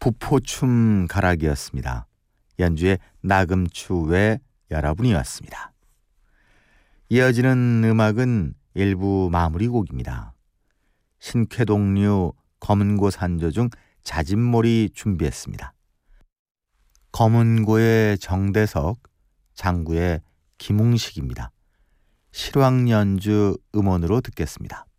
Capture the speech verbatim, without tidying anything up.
부포춤 가락이었습니다. 연주의 나금추 외 여러분이었습니다. 이어지는 음악은 일부 마무리곡입니다. 신쾌동류 검은고 산조 중 자진몰이 준비했습니다. 검은고의 정대석, 장구의 김웅식입니다. 실황연주 음원으로 듣겠습니다.